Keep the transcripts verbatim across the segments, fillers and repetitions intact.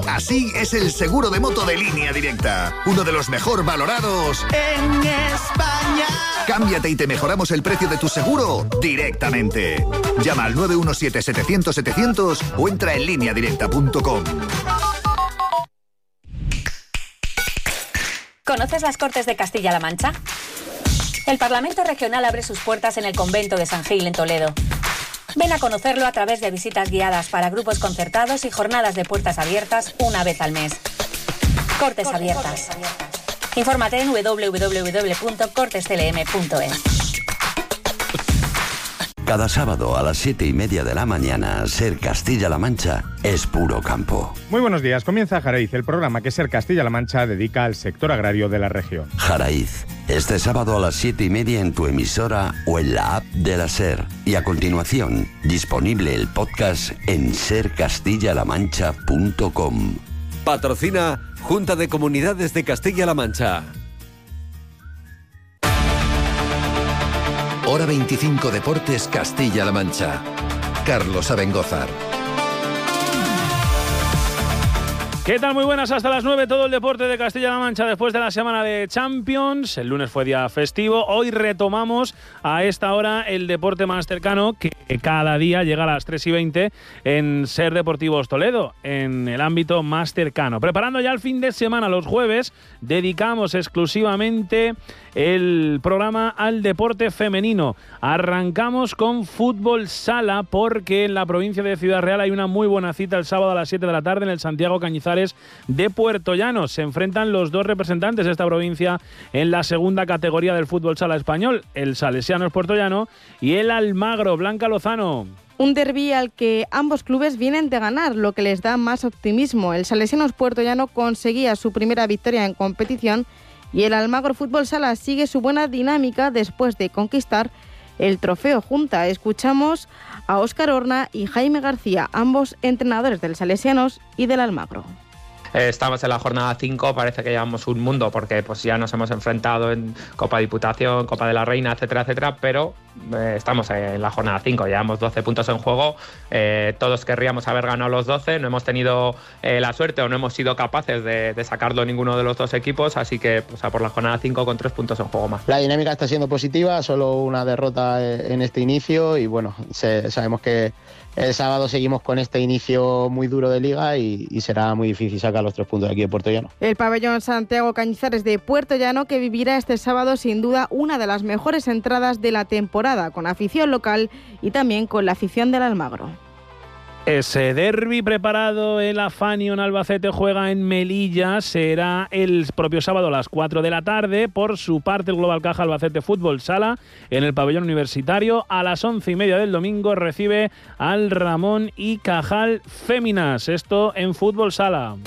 Así es el seguro de moto de Línea Directa. Uno de los mejor valorados en España. Cámbiate y te mejoramos el precio de tu seguro directamente. Llama al nueve uno siete, setecientos, setecientos o entra en línea directa punto com. ¿Conoces las Cortes de Castilla-La Mancha? El Parlamento Regional abre sus puertas en el convento de San Gil, en Toledo. Ven a conocerlo a través de visitas guiadas para grupos concertados y jornadas de puertas abiertas una vez al mes. Cortes, Cortes abiertas. abiertas. Infórmate en doble u doble u doble u punto cortes c l m punto e s. Cada sábado a las siete y media de la mañana, Ser Castilla-La Mancha es puro campo. Muy buenos días. Comienza Jaraiz, el programa que Ser Castilla-La Mancha dedica al sector agrario de la región. Jaraiz, este sábado a las siete y media en tu emisora o en la app de la Ser. Y a continuación, disponible el podcast en ser castilla la mancha punto com. Patrocina Junta de Comunidades de Castilla-La Mancha. Hora veinticinco Deportes Castilla-La Mancha. Carlos Abengózar. ¿Qué tal? Muy buenas, hasta las nueve todo el deporte de Castilla-La Mancha después de la semana de Champions. El lunes fue día festivo, hoy retomamos a esta hora el deporte más cercano que cada día llega a las tres y veinte en Ser Deportivos Toledo, en el ámbito más cercano. Preparando ya el fin de semana, los jueves, dedicamos exclusivamente el programa al deporte femenino. Arrancamos con fútbol sala porque en la provincia de Ciudad Real hay una muy buena cita el sábado a las siete de la tarde en el Santiago Cañizares de Puerto Llano. Se enfrentan los dos representantes de esta provincia en la segunda categoría del fútbol sala español, el Salesianos Puerto Llano y el Almagro. Blanca Lozano. Un derbi al que ambos clubes vienen de ganar, lo que les da más optimismo. El Salesianos Puerto Llano conseguía su primera victoria en competición y el Almagro Fútbol Sala sigue su buena dinámica después de conquistar el trofeo Junta. Escuchamos a Óscar Horna y Jaime García, ambos entrenadores del Salesianos y del Almagro. Estamos en la jornada cinco, parece que llevamos un mundo porque pues ya nos hemos enfrentado en Copa Diputación, Copa de la Reina, etcétera, etcétera, pero eh, estamos en la jornada cinco, llevamos doce puntos en juego, eh, todos querríamos haber ganado los doce, no hemos tenido eh, la suerte o no hemos sido capaces de, de sacarlo ninguno de los dos equipos, así que pues, a por la jornada cinco con tres puntos en juego más. La dinámica está siendo positiva, solo una derrota en este inicio y bueno, se, sabemos que el sábado seguimos con este inicio muy duro de liga y, y será muy difícil sacar los tres puntos de aquí de Puerto Llano. El pabellón Santiago Cañizares de Puerto Llano que vivirá este sábado sin duda una de las mejores entradas de la temporada, con afición local y también con la afición del Almagro. Ese derbi preparado, el Afanion Albacete juega en Melilla, será el propio sábado a las cuatro de la tarde. Por su parte, el Global Caja Albacete Fútbol Sala en el pabellón universitario a las once y media del domingo recibe al Ramón y Cajal Féminas. Esto en Fútbol Sala.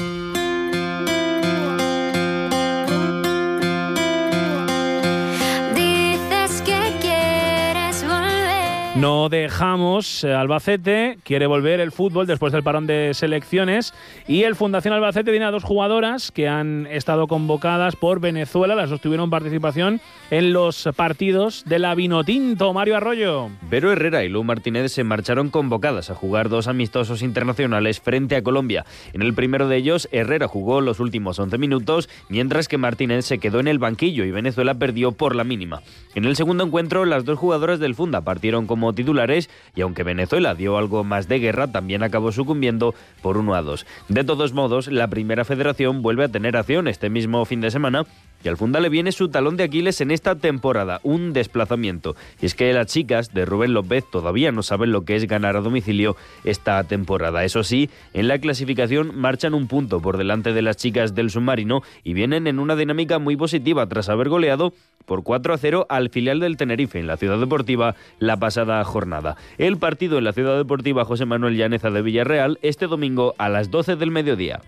No dejamos, Albacete quiere volver el fútbol después del parón de selecciones y el Fundación Albacete tiene a dos jugadoras que han estado convocadas por Venezuela, las dos tuvieron participación en los partidos de la Vinotinto. Mario Arroyo. Vero Herrera y Lu Martínez se marcharon convocadas a jugar dos amistosos internacionales frente a Colombia. En el primero de ellos, Herrera jugó los últimos once minutos, mientras que Martínez se quedó en el banquillo y Venezuela perdió por la mínima. En el segundo encuentro, las dos jugadoras del Funda partieron como titulares y aunque Venezuela dio algo más de guerra, también acabó sucumbiendo por uno a dos. De todos modos, la Primera Federación vuelve a tener acción este mismo fin de semana y al Funda le viene su talón de Aquiles en esta temporada, un desplazamiento. Y es que las chicas de Rubén López todavía no saben lo que es ganar a domicilio esta temporada. Eso sí, en la clasificación marchan un punto por delante de las chicas del Submarino y vienen en una dinámica muy positiva tras haber goleado por cuatro a cero al filial del Tenerife en la Ciudad Deportiva la pasada jornada. El partido en la Ciudad Deportiva José Manuel Llaneza de Villarreal este domingo a las doce del mediodía.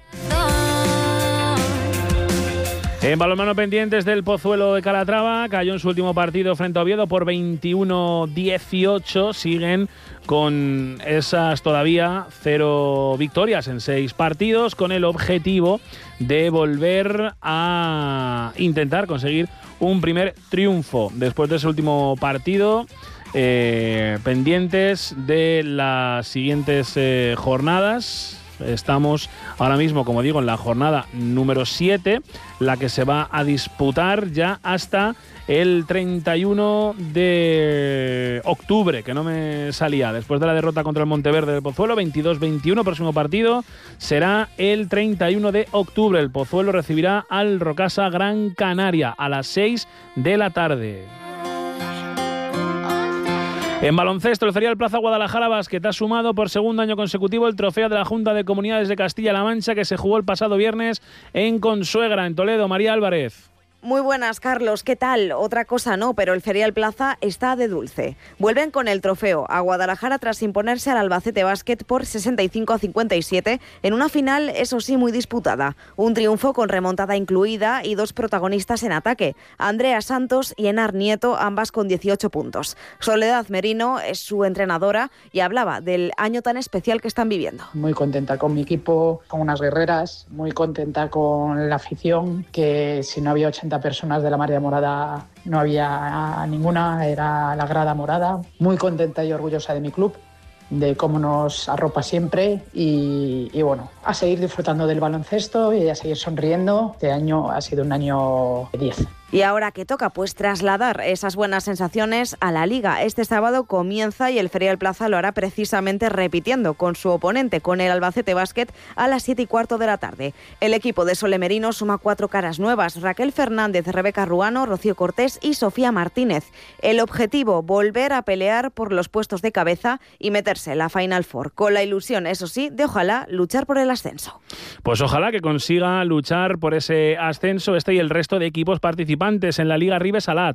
En balonmano pendientes del Pozuelo de Calatrava, cayó en su último partido frente a Oviedo por veintiuno dieciocho. Siguen con esas todavía cero victorias en seis partidos, con el objetivo de volver a intentar conseguir un primer triunfo después de ese último partido. Eh, pendientes de las siguientes eh, jornadas. Estamos ahora mismo, como digo, en la jornada número siete, la que se va a disputar ya hasta el treinta y uno de octubre, que no me salía, después de la derrota contra el Monteverde del Pozuelo, veintidós veintiuno, próximo partido será el treinta y uno de octubre. El Pozuelo recibirá al Rocasa Gran Canaria a las seis de la tarde. En baloncesto, el Ferial Plaza Guadalajara Basket ha sumado por segundo año consecutivo el trofeo de la Junta de Comunidades de Castilla-La Mancha, que se jugó el pasado viernes en Consuegra, en Toledo. María Álvarez. Muy buenas, Carlos. ¿Qué tal? Otra cosa no, pero el Ferial Plaza está de dulce. Vuelven con el trofeo a Guadalajara tras imponerse al Albacete Basket por sesenta y cinco a cincuenta y siete en una final, eso sí, muy disputada. Un triunfo con remontada incluida y dos protagonistas en ataque, Andrea Santos y Enar Nieto, ambas con dieciocho puntos. Soledad Merino es su entrenadora y hablaba del año tan especial que están viviendo. Muy contenta con mi equipo, con unas guerreras, muy contenta con la afición, que si no había ochenta personas de la Marea Morada no había ninguna, era la grada morada. Muy contenta y orgullosa de mi club, de cómo nos arropa siempre y, y bueno, a seguir disfrutando del baloncesto y a seguir sonriendo. Este año ha sido un año diez. Y ahora que toca, pues trasladar esas buenas sensaciones a la Liga. Este sábado comienza y el Ferial Plaza lo hará precisamente repitiendo con su oponente, con el Albacete Basket, a las siete y cuarto de la tarde. El equipo de Sole Merino suma cuatro caras nuevas: Raquel Fernández, Rebeca Ruano, Rocío Cortés y Sofía Martínez. El objetivo, volver a pelear por los puestos de cabeza y meterse en la Final Four, con la ilusión, eso sí, de ojalá luchar por el ascenso. Pues ojalá que consiga luchar por ese ascenso este y el resto de equipos participantes en la Liga Ribes Salat.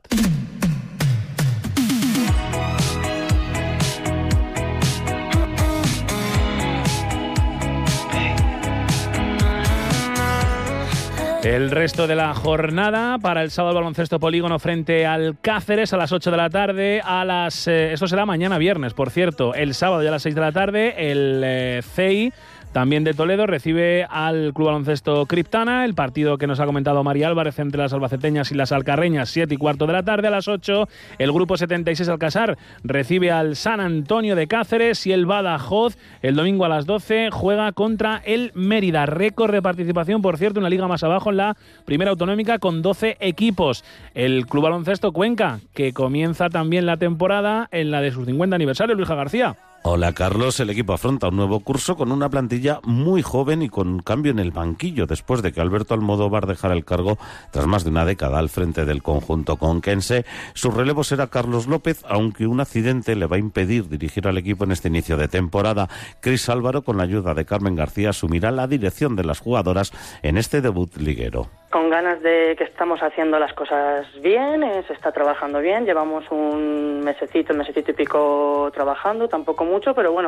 El resto de la jornada para el sábado, baloncesto Polígono frente al Cáceres a las ocho de la tarde. A las eh, esto será mañana viernes, por cierto. El sábado ya a las seis de la tarde el eh, C I también de Toledo recibe al Club Baloncesto Criptana, el partido que nos ha comentado María Álvarez entre las albaceteñas y las alcarreñas, siete y cuarto de la tarde. A las ocho, el Grupo setenta y seis Alcasar recibe al San Antonio de Cáceres y el Badajoz, el domingo a las doce, juega contra el Mérida. Récord de participación, por cierto, una liga más abajo en la primera autonómica con doce equipos. El Club Baloncesto Cuenca, que comienza también la temporada en la de su cincuenta aniversario, Luisa García. Hola Carlos, el equipo afronta un nuevo curso con una plantilla muy joven y con un cambio en el banquillo después de que Alberto Almodóvar dejara el cargo tras más de una década al frente del conjunto conquense. Su relevo será Carlos López, aunque un accidente le va a impedir dirigir al equipo en este inicio de temporada. Cris Álvaro, con la ayuda de Carmen García, asumirá la dirección de las jugadoras en este debut liguero. Con ganas de que estamos haciendo las cosas bien, eh, se está trabajando bien, llevamos un mesecito, un mesecito y pico trabajando, tampoco mucho, pero bueno,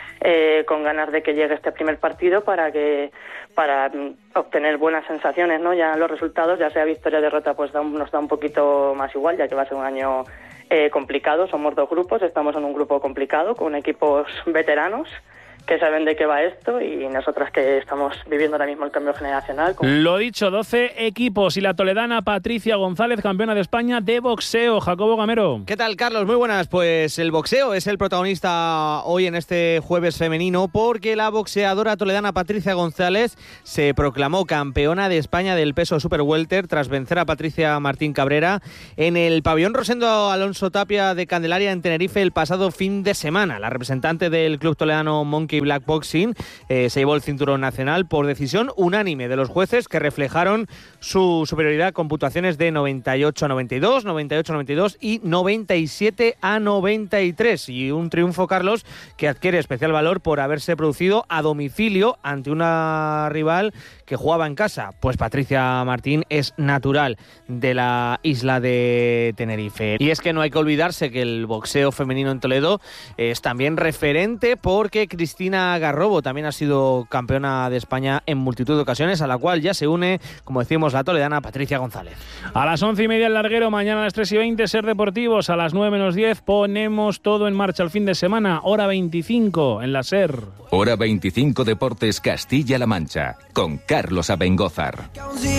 eh, con ganas de que llegue este primer partido para que para mm, obtener buenas sensaciones, ¿no? Ya los resultados, ya sea victoria o derrota, pues da un, nos da un poquito más igual, ya que va a ser un año eh, complicado. Somos dos grupos, estamos en un grupo complicado con equipos veteranos que saben de qué va esto y nosotras que estamos viviendo ahora mismo el cambio generacional. Con... Lo dicho, doce equipos y la toledana Patricia González, campeona de España de boxeo. Jacobo Gamero. ¿Qué tal, Carlos? Muy buenas. Pues el boxeo es el protagonista hoy en este jueves femenino, porque la boxeadora toledana Patricia González se proclamó campeona de España del peso super welter tras vencer a Patricia Martín Cabrera en el pabellón Rosendo Alonso Tapia de Candelaria en Tenerife el pasado fin de semana. La representante del club toledano Monkey Black Boxing eh, se llevó el cinturón nacional por decisión unánime de los jueces, que reflejaron su superioridad con puntuaciones de noventa y ocho a noventa y dos, noventa y ocho a noventa y dos y noventa y siete a noventa y tres. Y un triunfo, Carlos, que adquiere especial valor por haberse producido a domicilio ante una rival que jugaba en casa. Pues Patricia Martín es natural de la isla de Tenerife. Y es que no hay que olvidarse que el boxeo femenino en Toledo es también referente, porque Cristina Garrobo también ha sido campeona de España en multitud de ocasiones, a la cual ya se une, como decimos, la toledana Patricia González. A las once y media el larguero, mañana a las tres y veinte Ser Deportivos, a las nueve menos diez ponemos todo en marcha el fin de semana, hora veinticinco en la Ser. Hora veinticinco Deportes Castilla-La Mancha, con Carlos Abengózar.